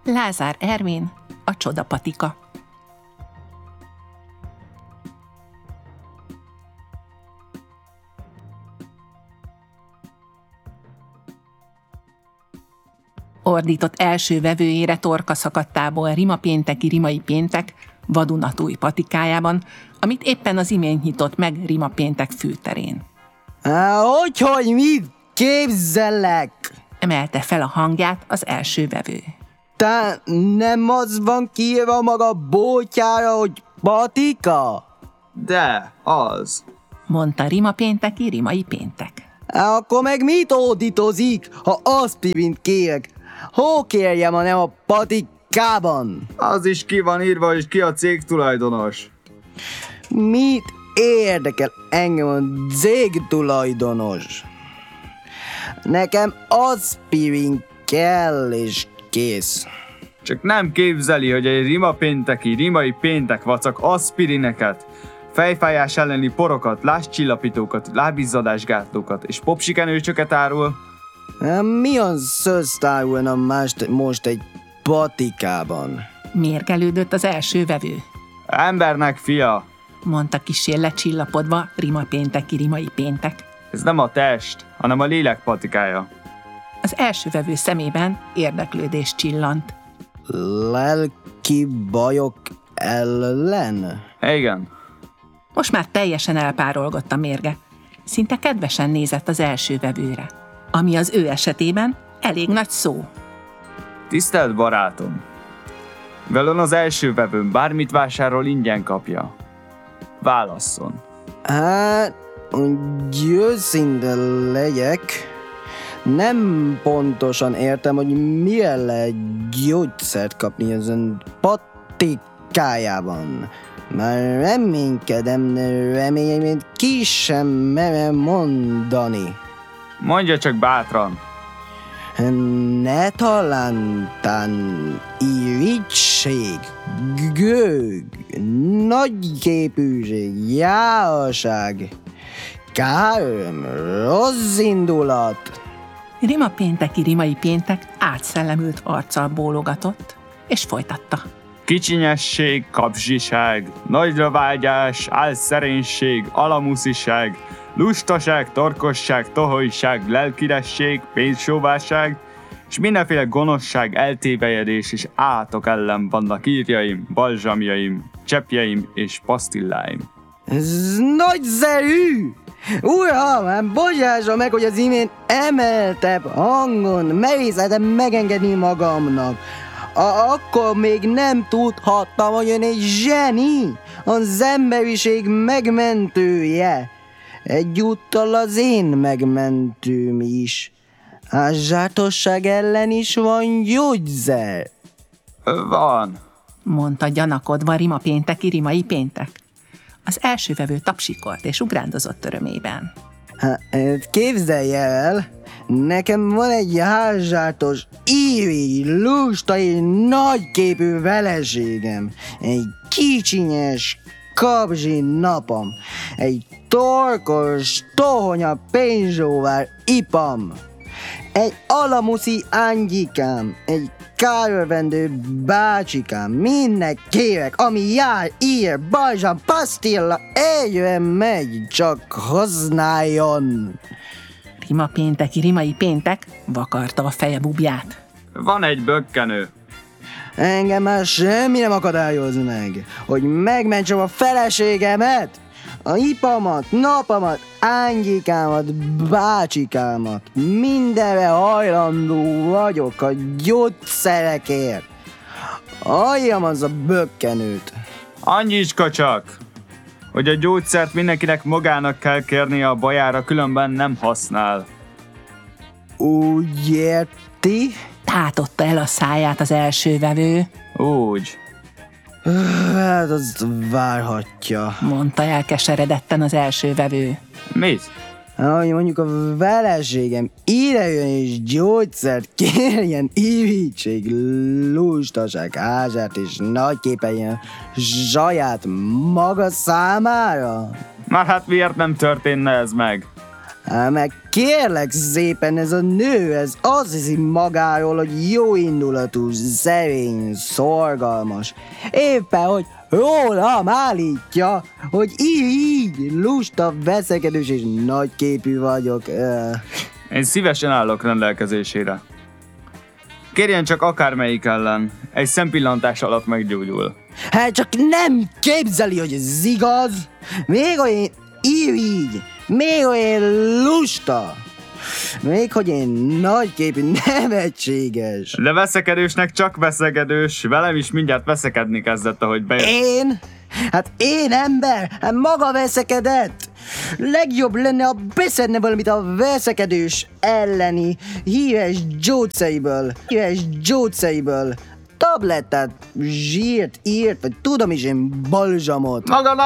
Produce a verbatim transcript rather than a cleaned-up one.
Lázár Ervin, a csodapatika. Ordított első vevőjére torka szakadtából rimapénteki rimai péntek vadunatúj patikájában, amit éppen az imént nyitott meg rimapéntek fűterén. Hogy, hogy mit képzellek? Emelte fel a hangját az első vevő. Te nem az van kiírva maga bótyára, hogy patika? De, az. Mondta rimapénteki rimai péntek. Akkor meg mit ódítozik, ha aspirint kérek? Hol kérjem, ha nem a patikában? Az is ki van írva, és ki a cég tulajdonos. Mit érdekel engem a cég tulajdonos? Nekem aspirin kell, és kész. Csak nem képzeli, hogy egy rimapénteki, rimai péntek vacak aspirineket, fejfájás elleni porokat, lázcsillapítókat, lábizzadásgátlókat és popsikenőcsöket árul? Mi az szöztárulna mást most egy patikában? Mérgelődött az első vevő. Embernek, fia! Mondta kissé lecsillapodva rimapénteki rimai péntek. Ez nem a test, hanem a lélek patikája. Az első vevő szemében érdeklődés csillant. Lelki bajok ellen? Igen. Most már teljesen elpárolgott a mérge. Szinte kedvesen nézett az első vevőre, ami az ő esetében elég nagy szó. Tisztelt barátom! Velem az első vevőm bármit vásárol, ingyen kapja. Válasszon. Hát, hogy őszinte legyek, nem pontosan értem, hogy mire lehet gyógyszert kapni az ön patikájában. Már reménykedem, reményeim ki sem merem mondani. Mondja csak bátran. Ne talántán irigység, gőg, nagyképűség, járaság, káröm, rossz indulat. Rimapénteki rimai péntek átszellemült arccal bólogatott, és folytatta. Kicsinyesség, kapzsiság, nagyra vágyás, álszerénység, alamusziság, lustaság, torkosság, toholyság, lelkiresség, pénzsóvárság, és mindenféle gonoszság, eltévejedés és átok ellen vannak írjaim, balzsamjaim, cseppjeim és pasztilláim. Ez nagyszerű! Uram, bocsássa meg, hogy az imént emeltebb hangon merészeltem megengedni magamnak. A- akkor még nem tudhattam, hogy ön egy zseni, az emberiség megmentője. Egyúttal az én megmentőm is. A zsátosság ellen is van gyógyszer. Van. Mondta gyanakodva rimapénteki rimai péntek. Az első vevő tapsikolt és ugrándozott örömében. Hát, képzelje el, nekem van egy házsátos, íri, lusta és nagyképű feleségem. Egy kicsinyes, kabzsi napom. Egy torkos, tohonya pénzsóvár ipam. Egy alamuszi angyikám, egy kárövendő bácsikám, mindnek kérek, ami jár, ír, balzsam, pasztilla, egyre megy, csak használjon. Rimapénteki rimai péntek vakarta a feje bubját. Van egy bökkenő. Engem már semmi nem akadályoz meg, hogy megmentsem a feleségemet, a ipamat, napamat, ányikámat, bácsikámat. Mindenre hajlandó vagyok a gyógyszerekért. Halljam az a bökkenőt. Annyicska csak, hogy a gyógyszert mindenkinek magának kell kérnie a bajára, különben nem használ. Úgy érti? Tátotta el a száját az első vevő. Úgy. Hát azt várhatja. Mondta elkeseredetten az első vevő. Mit? Ahogy mondjuk a feleségem ide jön és gyógyszert kérjen, irítség, lustaság, ázsát és nagyképpen saját maga számára? Már hát miért nem történne ez meg? Á, meg kérlek szépen, ez a nő, ez azt hiszi magáról, hogy jó indulatú, szerény, szorgalmas. Éppen, hogy rólam állítja, hogy így lusta, veszekedős és nagyképű vagyok. Én szívesen állok rendelkezésére. Kérjen csak akármelyik ellen, egy szempillantás alatt meggyógyul. Hát csak nem képzeli, hogy ez igaz? Még olyan így, még olyan lusta, még hogy én nagyképű, nevetséges. De veszekedősnek csak veszekedős, velem is mindjárt veszekedni kezdett, ahogy bejött. Én? Hát én ember? Hát maga veszekedett? Legjobb lenne, ha beszedne valamit a veszekedős elleni híres gyógyszeriből. Híres gyógyszeriből. Tablettát, zsírt, írt, vagy tudom is én balzsamot. Maga